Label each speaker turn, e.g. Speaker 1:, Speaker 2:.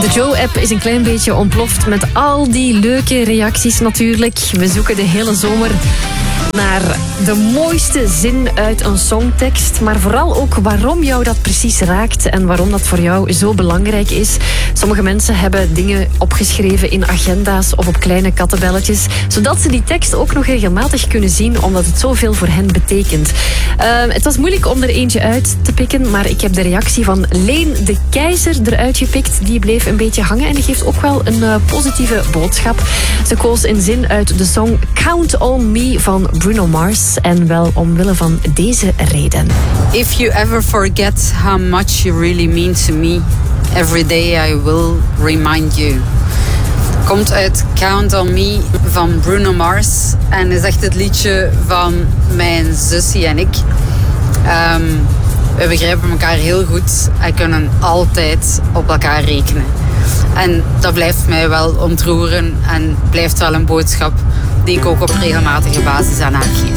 Speaker 1: De Joe-app is een klein beetje ontploft met al die leuke reacties natuurlijk. We zoeken de hele zomer naar de mooiste zin uit een songtekst, maar vooral ook waarom jou dat precies raakt en waarom dat voor jou zo belangrijk is. Sommige mensen hebben dingen opgeschreven in agenda's of op kleine kattenbelletjes, zodat ze die tekst ook nog regelmatig kunnen zien, omdat het zoveel voor hen betekent. Het was moeilijk om er eentje uit te pikken, maar ik heb de reactie van Leen de Keizer eruit gepikt. Die bleef een beetje hangen en die geeft ook wel een positieve boodschap. Ze koos een zin uit de song Count on Me van Bruno Mars en wel omwille van deze reden.
Speaker 2: If you ever forget how much you really mean to me, every day I will remind you. Komt uit Count on Me van Bruno Mars en is echt het liedje van mijn zusje en ik. We begrijpen elkaar heel goed en kunnen altijd op elkaar rekenen. En dat blijft mij wel ontroeren en blijft wel een boodschap die ik ook op regelmatige basis aan haar geef.